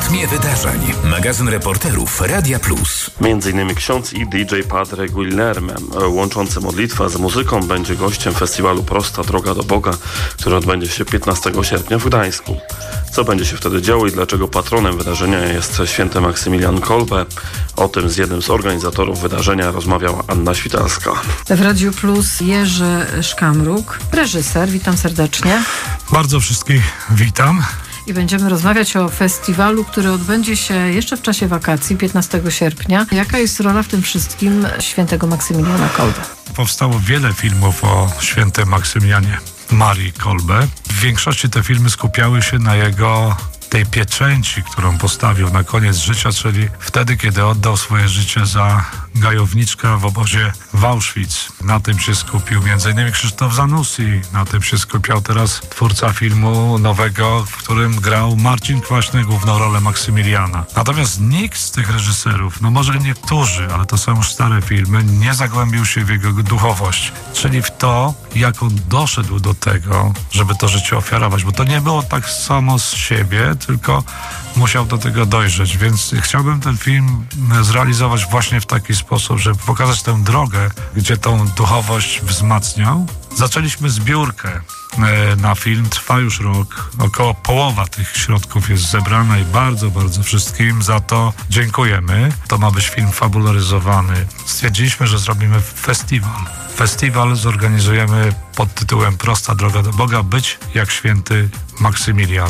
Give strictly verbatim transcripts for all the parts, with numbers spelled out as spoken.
Rytmie wydarzeń. Magazyn reporterów Radia Plus. Między innymi ksiądz i D J Padre Guillermo, łączący modlitwę z muzyką, będzie gościem festiwalu Prosta Droga do Boga, który odbędzie się piętnastego sierpnia w Gdańsku. Co będzie się wtedy działo i dlaczego patronem wydarzenia jest święty Maksymilian Kolbe? O tym z jednym z organizatorów wydarzenia rozmawiała Anna Świtalska. W Radiu Plus Jerzy Szkamruk, reżyser. Witam serdecznie. Bardzo wszystkich witam. I będziemy rozmawiać o festiwalu, który odbędzie się jeszcze w czasie wakacji, piętnastego sierpnia. Jaka jest rola w tym wszystkim świętego Maksymiliana Kolbe? Powstało wiele filmów o świętym Maksymilianie Marii Kolbe. W większości te filmy skupiały się na jego tej pieczęci, którą postawił na koniec życia, czyli wtedy, kiedy oddał swoje życie za gajowniczka w obozie w Auschwitz. Na tym się skupił między innymi Krzysztof Zanussi, na tym się skupiał teraz twórca filmu nowego, w którym grał Marcin Kwaśny główną rolę Maksymiliana. Natomiast nikt z tych reżyserów, no może niektórzy, ale to są już stare filmy, nie zagłębił się w jego duchowość, czyli w to, jak on doszedł do tego, żeby to życie ofiarować, bo to nie było tak samo z siebie, tylko musiał do tego dojrzeć, więc chciałbym ten film zrealizować właśnie w taki sposób, żeby pokazać tę drogę, gdzie tą duchowość wzmacniał. Zaczęliśmy zbiórkę na film, trwa już rok, około połowa tych środków jest zebrana i bardzo, bardzo wszystkim za to dziękujemy. To ma być film fabularyzowany. Stwierdziliśmy, że zrobimy festiwal. Festiwal zorganizujemy pod tytułem Prosta Droga do Boga, być jak święty Maksymilian.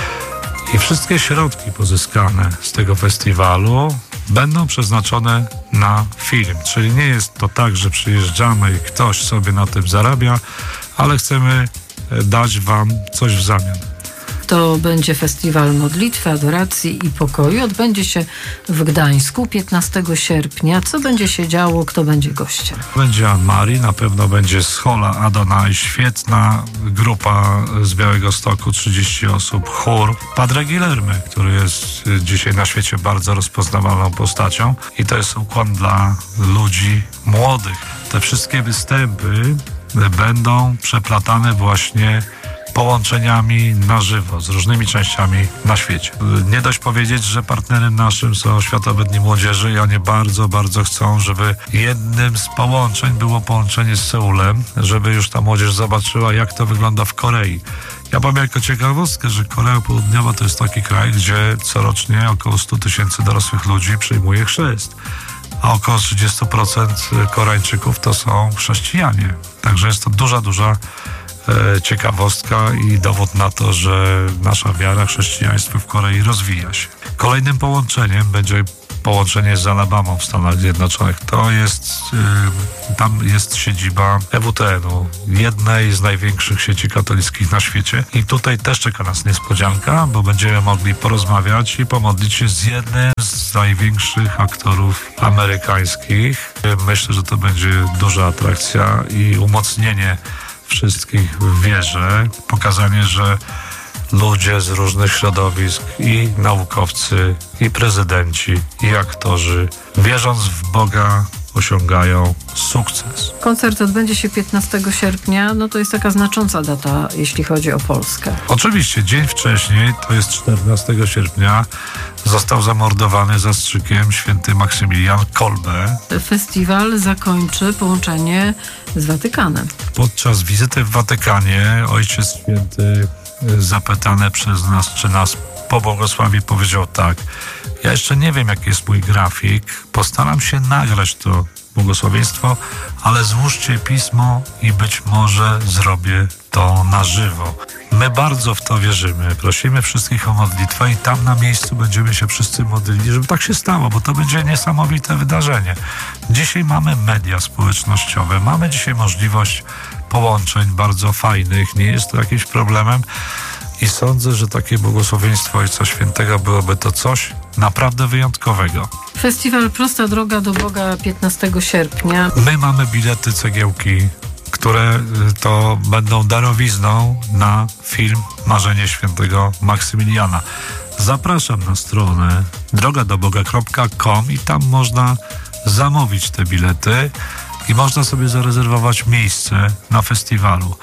I wszystkie środki pozyskane z tego festiwalu będą przeznaczone na film. Czyli nie jest to tak, że przyjeżdżamy i ktoś sobie na tym zarabia, ale chcemy dać wam coś w zamian. To będzie festiwal modlitwy, adoracji i pokoju. Odbędzie się w Gdańsku piętnastego sierpnia. Co będzie się działo? Kto będzie gościem? Będzie Ann Marii, na pewno będzie Schola Adonai, świetna grupa z Białegostoku, trzydzieści osób, chór. Padre Guillermo, który jest dzisiaj na świecie bardzo rozpoznawalną postacią i to jest ukłon dla ludzi młodych. Te wszystkie występy będą przeplatane właśnie połączeniami na żywo z różnymi częściami na świecie. Nie dość powiedzieć, że partnerem naszym są Światowe Dni Młodzieży i oni bardzo, bardzo chcą, żeby jednym z połączeń było połączenie z Seulem, żeby już ta młodzież zobaczyła, jak to wygląda w Korei. Ja powiem jako ciekawostkę, że Korea Południowa to jest taki kraj, gdzie corocznie około sto tysięcy dorosłych ludzi przyjmuje chrzest, a około trzydzieści procent Koreańczyków to są chrześcijanie. Także jest to duża, duża ciekawostka i dowód na to, że nasza wiara, chrześcijaństwo w Korei rozwija się. Kolejnym połączeniem będzie połączenie z Alabamą w Stanach Zjednoczonych. To jest, yy, tam jest siedziba E W T N-u, jednej z największych sieci katolickich na świecie. I tutaj też czeka nas niespodzianka, bo będziemy mogli porozmawiać i pomodlić się z jednym z największych aktorów amerykańskich. Myślę, że to będzie duża atrakcja i umocnienie wszystkich w wierze, pokazanie, że ludzie z różnych środowisk, i naukowcy, i prezydenci, i aktorzy, wierząc w Boga, osiągają sukces. Koncert odbędzie się piętnastego sierpnia, no to jest taka znacząca data, jeśli chodzi o Polskę. Oczywiście, dzień wcześniej, to jest czternastego sierpnia, został zamordowany zastrzykiem święty Maksymilian Kolbe. Festiwal zakończy połączenie z Watykanem. Podczas wizyty w Watykanie Ojciec Święty, zapytany przez nas, czy nas pobłogosławi, powiedział tak: ja jeszcze nie wiem, jaki jest mój grafik, postaram się nagrać to błogosławieństwo, ale złóżcie pismo i być może zrobię to na żywo. My bardzo w to wierzymy. Prosimy wszystkich o modlitwę i tam na miejscu będziemy się wszyscy modlili, żeby tak się stało, bo to będzie niesamowite wydarzenie. Dzisiaj mamy media społecznościowe, mamy dzisiaj możliwość połączeń bardzo fajnych, nie jest to jakimś problemem i sądzę, że takie błogosławieństwo Ojca Świętego byłoby to coś naprawdę wyjątkowego. Festiwal Prosta Droga do Boga piętnastego sierpnia. My mamy bilety, cegiełki, które to będą darowizną na film Marzenie Świętego Maksymiliana. Zapraszam na stronę droga do boga kropka com i tam można zamówić te bilety i można sobie zarezerwować miejsce na festiwalu.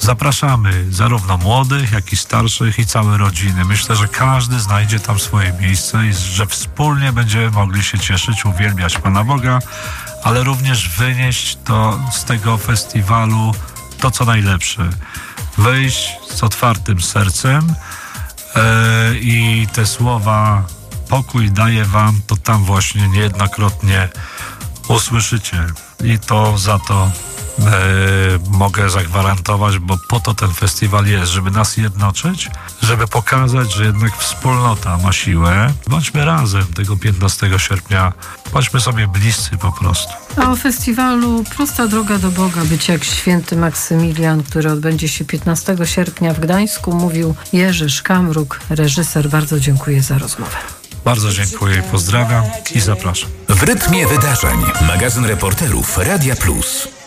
Zapraszamy zarówno młodych, jak i starszych i całe rodziny. Myślę, że każdy znajdzie tam swoje miejsce i że wspólnie będziemy mogli się cieszyć, uwielbiać Pana Boga, ale również wynieść to z tego festiwalu to, co najlepsze. Wyjść z otwartym sercem yy, i te słowa pokój daję wam, to tam właśnie niejednokrotnie usłyszycie. I to za to e, mogę zagwarantować, bo po to ten festiwal jest, żeby nas jednoczyć, żeby pokazać, że jednak wspólnota ma siłę. Bądźmy razem tego piętnastego sierpnia, bądźmy sobie bliscy po prostu. A o festiwalu Prosta Droga do Boga, być jak święty Maksymilian, który odbędzie się piętnastego sierpnia w Gdańsku, mówił Jerzy Szkamruk, reżyser. Bardzo dziękuję za rozmowę. Bardzo dziękuję, pozdrawiam i zapraszam. W rytmie wydarzeń. Magazyn reporterów Radia Plus.